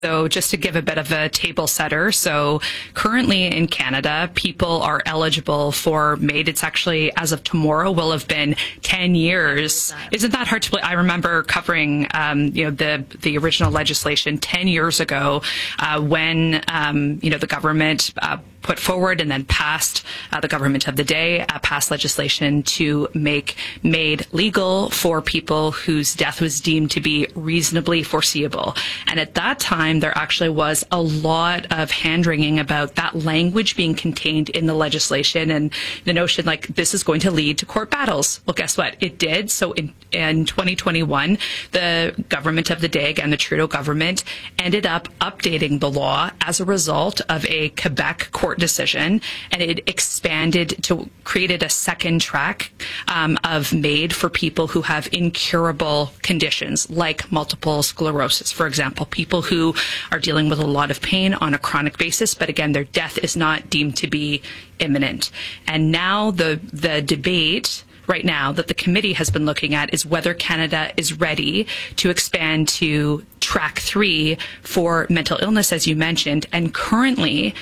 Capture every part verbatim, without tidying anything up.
So just to give a bit of a table setter, so currently in Canada, people are eligible for MAID. It's actually, as of tomorrow, will have been ten years. Isn't that hard to believe? I remember covering, um, you know, the, the original legislation ten years ago uh, when, um, you know, the government uh, put forward and then passed, uh, the government of the day uh, passed legislation to make MAID legal for people whose death was deemed to be reasonably foreseeable. And at that time, there actually was a lot of hand-wringing about that language being contained in the legislation and the notion like this is going to lead to court battles. Well, guess what? It did. So in, in twenty twenty-one, the government of the day, again, the Trudeau government, ended up updating the law as a result of a Quebec court decision, and it expanded to created a second track um, of MAID for people who have incurable conditions like multiple sclerosis, for example, people who are dealing with a lot of pain on a chronic basis, but again, their death is not deemed to be imminent. And now the the debate right now that the committee has been looking at is whether Canada is ready to expand to track three for mental illness, as you mentioned. And currently,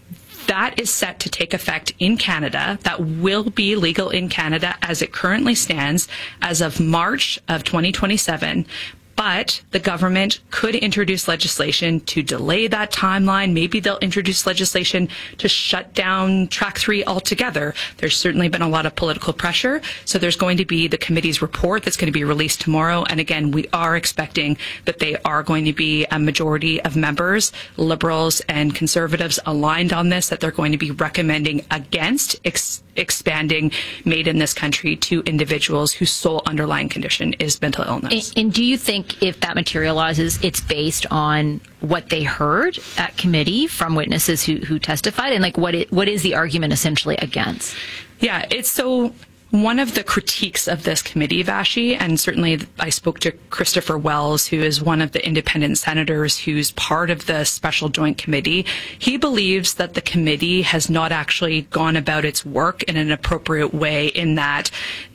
that is set to take effect in Canada. That will be legal in Canada as it currently stands as of March of twenty twenty-seven. But the government could introduce legislation to delay that timeline. Maybe they'll introduce legislation to shut down track three altogether. There's certainly been a lot of political pressure. So there's going to be the committee's report that's going to be released tomorrow. And again, we are expecting that they are going to be a majority of members, Liberals and Conservatives, aligned on this, that they're going to be recommending against ex expanding MAID in this country to individuals whose sole underlying condition is mental illness. And, and do you think if that materializes, it's based on what they heard at committee from witnesses who, who testified? And like what, it, what is the argument essentially against? Yeah, it's so... One of the critiques of this committee, Vashi, and certainly I spoke to Christopher Wells, who is one of the independent senators who's part of the special joint committee. He believes that the committee has not actually gone about its work in an appropriate way, in that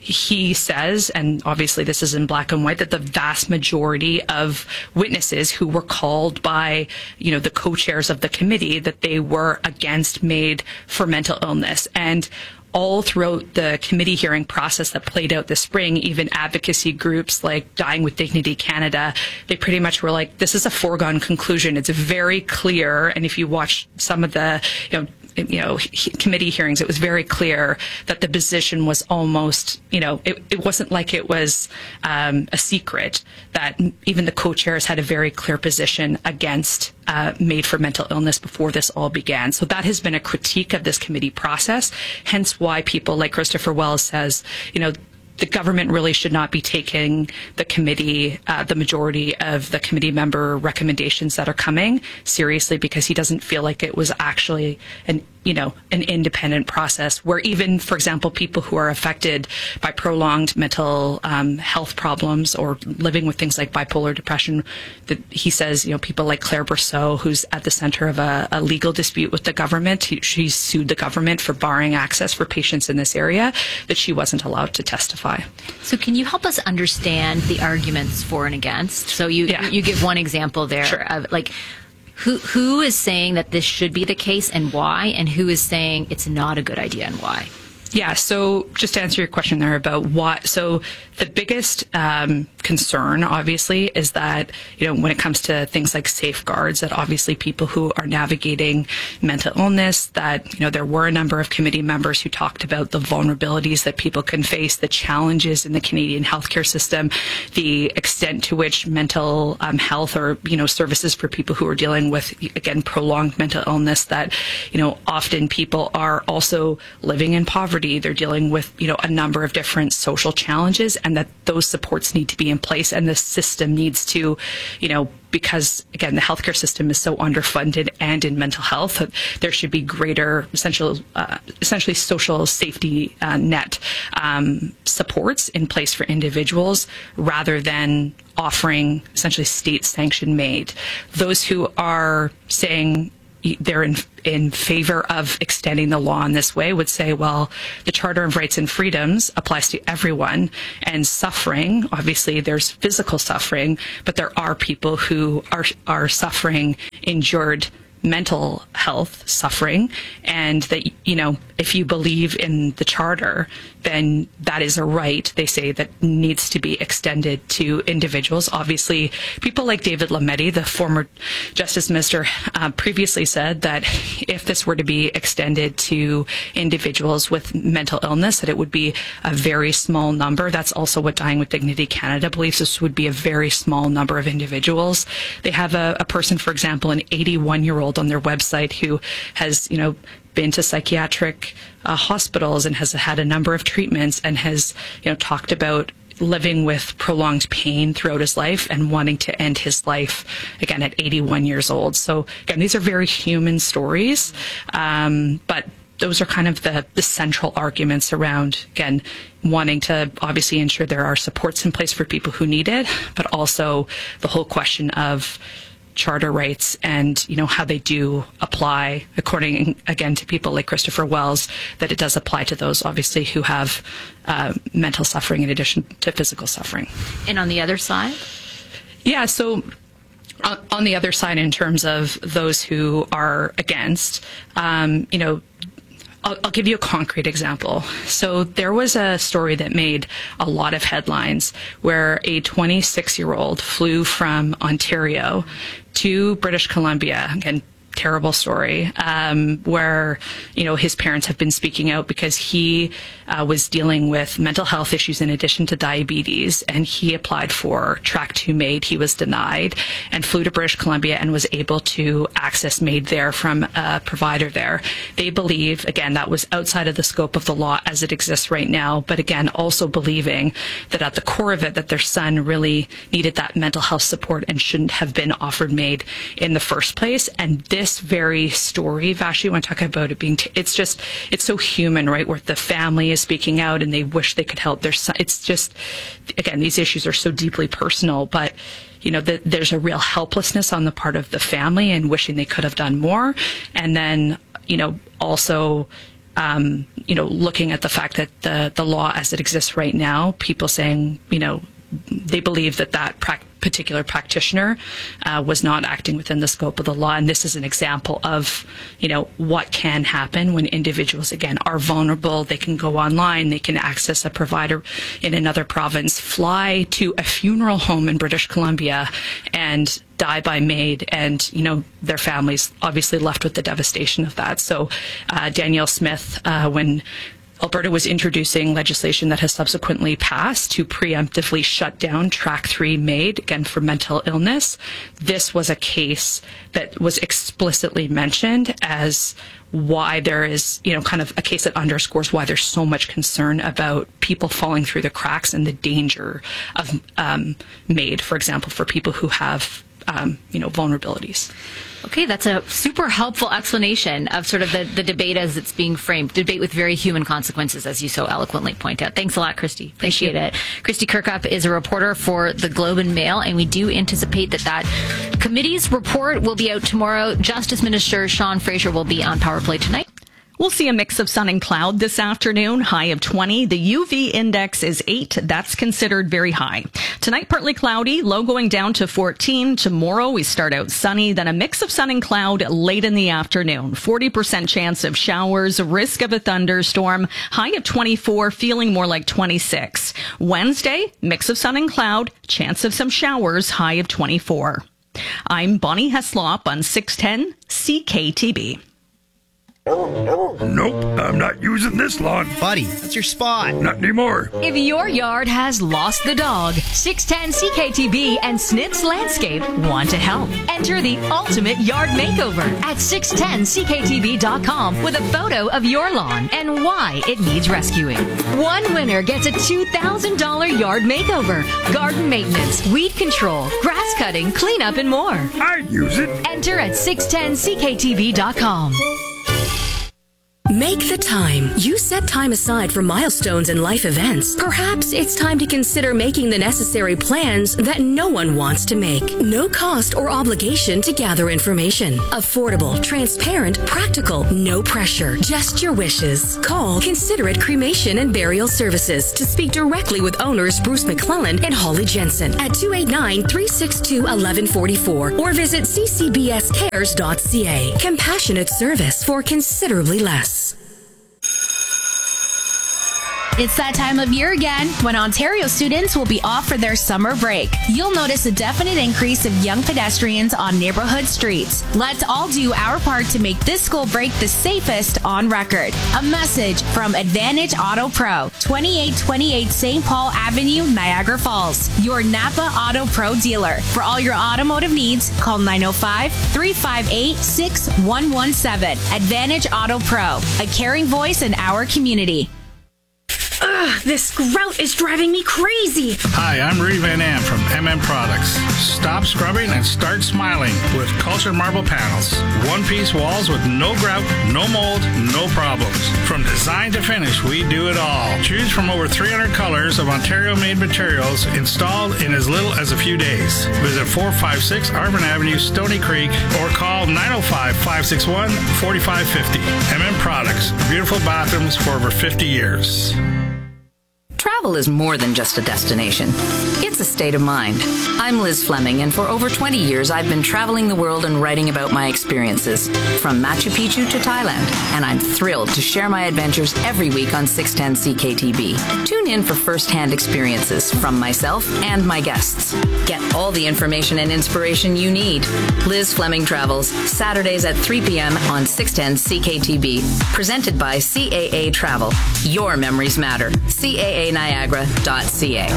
he says, and obviously this is in black and white, that the vast majority of witnesses who were called by, you know, the co-chairs of the committee, that they were against MAID for mental illness. And all throughout the committee hearing process that played out this spring, even advocacy groups like Dying with Dignity Canada, they pretty much were like, this is a foregone conclusion. It's very clear. And if you watch some of the, you know, you know, he, committee hearings, it was very clear that the position was almost, you know, it, it wasn't like it was um, a secret, that even the co-chairs had a very clear position against uh, MAID for mental illness before this all began. So that has been a critique of this committee process, hence why people like Christopher Wells says, you know, the government really should not be taking the committee, uh, the majority of the committee member recommendations that are coming seriously, because he doesn't feel like it was actually an, you know, an independent process where even, for example, people who are affected by prolonged mental um, health problems or living with things like bipolar depression, that he says, you know, people like Claire Brosseau, who's at the center of a, a legal dispute with the government, he, she sued the government for barring access for patients in this area, that she wasn't allowed to testify. So can you help us understand the arguments for and against? So you yeah. you give one example there sure. of like who who is saying that this should be the case and why, and who is saying it's not a good idea and why? Yeah, so just to answer your question there about what, so the biggest um, concern, obviously, is that, you know, when it comes to things like safeguards, that obviously people who are navigating mental illness, that, you know, there were a number of committee members who talked about the vulnerabilities that people can face, the challenges in the Canadian healthcare system, the extent to which mental um, health or, you know, services for people who are dealing with, again, prolonged mental illness, that, you know, often people are also living in poverty. They're dealing with, you know, a number of different social challenges, and that those supports need to be in place, and the system needs to, you know, because, again, the healthcare system is so underfunded, and in mental health, there should be greater essential, uh, essentially social safety uh, net um, supports in place for individuals, rather than offering essentially state-sanctioned MAID. Those who are saying they're in, in favor of extending the law in this way would say, well, the Charter of Rights and Freedoms applies to everyone, and suffering, obviously there's physical suffering, but there are people who are are suffering endured mental health suffering, and that, you know, if you believe in the Charter, then that is a right, they say, that needs to be extended to individuals. Obviously, people like David Lametti, the former Justice Minister, uh, previously said that if this were to be extended to individuals with mental illness, that it would be a very small number. That's also what Dying with Dignity Canada believes. This would be a very small number of individuals. They have a, a person, for example, an eighty-one-year-old on their website who has, you know, been to psychiatric uh, hospitals and has had a number of treatments and has, you know, talked about living with prolonged pain throughout his life and wanting to end his life, again, at eighty-one years old. So, again, these are very human stories, um, but those are kind of the, the central arguments around, again, wanting to obviously ensure there are supports in place for people who need it, but also the whole question of Charter rights and, you know, how they do apply, according, again, to people like Christopher Wells, that it does apply to those, obviously, who have uh, mental suffering in addition to physical suffering. And on the other side? Yeah, so uh, on the other side, in terms of those who are against, um, you know, I'll, I'll give you a concrete example. So there was a story that made a lot of headlines where a twenty-six-year-old flew from Ontario to British Columbia. Again, terrible story, um, where, you know, his parents have been speaking out because he uh, was dealing with mental health issues in addition to diabetes, and he applied for Track two MAID. He was denied and flew to British Columbia and was able to access MAID there from a provider there. They believe, again, that was outside of the scope of the law as it exists right now, but again, also believing that at the core of it, that their son really needed that mental health support and shouldn't have been offered MAID in the first place. And this very story, Vashi, you want to talk about it being, t- it's just, it's so human, right? Where the family is speaking out and they wish they could help their son. It's just, again, these issues are so deeply personal, but, you know, the, there's a real helplessness on the part of the family and wishing they could have done more. And then, you know, also, um, you know, looking at the fact that the, the law as it exists right now, people saying, you know, they believe that that pra- particular practitioner uh, was not acting within the scope of the law. And this is an example of, you know, what can happen when individuals, again, are vulnerable. They can go online, they can access a provider in another province, fly to a funeral home in British Columbia and die by MAID, and, you know, their families obviously left with the devastation of that. So uh, Danielle Smith, uh, when Alberta was introducing legislation that has subsequently passed to preemptively shut down Track three MAID, again, for mental illness. This was a case that was explicitly mentioned as why there is, you know, kind of a case that underscores why there's so much concern about people falling through the cracks and the danger of um, MAID, for example, for people who have, um, you know, vulnerabilities. Okay, that's a super helpful explanation of sort of the, the debate as it's being framed. Debate with very human consequences, as you so eloquently point out. Thanks a lot, Christy. Appreciate it. Christy Kirkup is a reporter for the Globe and Mail, and we do anticipate that that committee's report will be out tomorrow. Justice Minister Sean Fraser will be on Power Play tonight. We'll see a mix of sun and cloud this afternoon, high of twenty. The U V index is eight. That's considered very high. Tonight, partly cloudy, low going down to fourteen. Tomorrow, we start out sunny, then a mix of sun and cloud late in the afternoon. forty percent chance of showers, risk of a thunderstorm, high of twenty-four, feeling more like twenty-six. Wednesday, mix of sun and cloud, chance of some showers, high of twenty-four. I'm Bonnie Heslop on six ten C K T B. Nope, I'm not using this lawn. Buddy, that's your spot. Not anymore. If your yard has lost the dog, six ten C K T B and Snips Landscape want to help. Enter the ultimate yard makeover at six ten C K T B dot com with a photo of your lawn and why it needs rescuing. One winner gets a two thousand dollars yard makeover, garden maintenance, weed control, grass cutting, cleanup, and more. I'd use it. Enter at six ten C K T B dot com. Make the time. You set time aside for milestones and life events. Perhaps it's time to consider making the necessary plans that no one wants to make. No cost or obligation to gather information. Affordable, transparent, practical, no pressure. Just your wishes. Call Considerate Cremation and Burial Services to speak directly with owners Bruce McClellan and Holly Jensen at two eight nine, three six two, one one four four or visit c c b s cares dot c a. Compassionate service for considerably less. It's that time of year again when Ontario students will be off for their summer break. You'll notice a definite increase of young pedestrians on neighborhood streets. Let's all do our part to make this school break the safest on record. A message from Advantage Auto Pro, twenty-eight twenty-eight Saint Paul Avenue, Niagara Falls, your Napa Auto Pro dealer. For all your automotive needs, call nine oh five, three five eight, six one one seven. Advantage Auto Pro, a caring voice in our community. Ugh, this grout is driving me crazy. Hi, I'm Rudy Van Am from M M Products. Stop scrubbing and start smiling with Culture Marble Panels. One-piece walls with no grout, no mold, no problems. From design to finish, we do it all. Choose from over three hundred colors of Ontario-made materials installed in as little as a few days. Visit four five six Arvin Avenue, Stony Creek, or call nine oh five, five six one, four five five oh. M M Products. Beautiful bathrooms for over fifty years. Travel is more than just a destination. It's a state of mind. I'm Liz Fleming, and for over twenty years, I've been traveling the world and writing about my experiences, from Machu Picchu to Thailand, and I'm thrilled to share my adventures every week on six ten C K T B. Tune in for first-hand experiences from myself and my guests. Get all the information and inspiration you need. Liz Fleming Travels, Saturdays at three p.m. on six ten C K T B. Presented by C A A Travel. Your memories matter. C A A Niagara dot C A.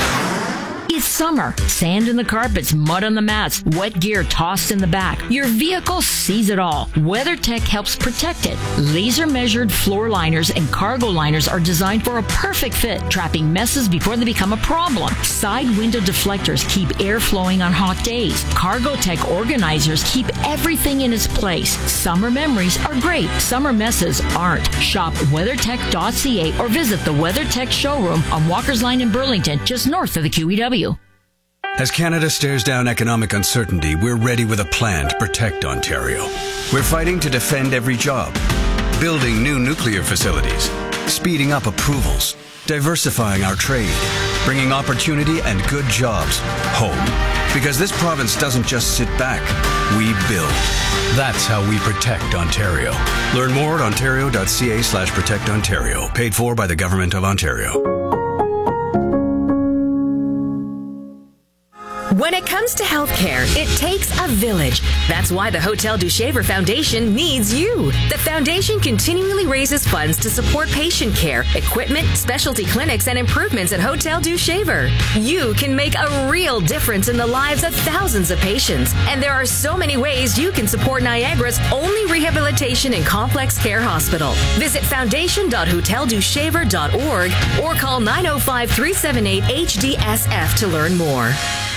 It's summer. Sand in the carpets, mud on the mats, wet gear tossed in the back. Your vehicle sees it all. WeatherTech helps protect it. Laser-measured floor liners and cargo liners are designed for a perfect fit, trapping messes before they become a problem. Side window deflectors keep air flowing on hot days. CargoTech organizers keep everything in its place. Summer memories are great. Summer messes aren't. Shop WeatherTech dot C A or visit the WeatherTech showroom on Walker's Line in Burlington, just north of the Q E W. As Canada stares down economic uncertainty, we're ready with a plan to protect Ontario. We're fighting to defend every job, building new nuclear facilities, speeding up approvals, diversifying our trade, bringing opportunity and good jobs home. Because this province doesn't just sit back, we build. That's how we protect Ontario. Learn more at ontario dot c a slash protect Ontario. Paid for by the Government of Ontario. When it comes to healthcare, it takes a village. That's why the Hotel du Shaver Foundation needs you. The foundation continually raises funds to support patient care, equipment, specialty clinics, and improvements at Hotel du Shaver. You can make a real difference in the lives of thousands of patients. And there are so many ways you can support Niagara's only rehabilitation and complex care hospital. Visit foundation dot hotel du shaver dot org or call nine oh five, three seven eight, H D S F to learn more.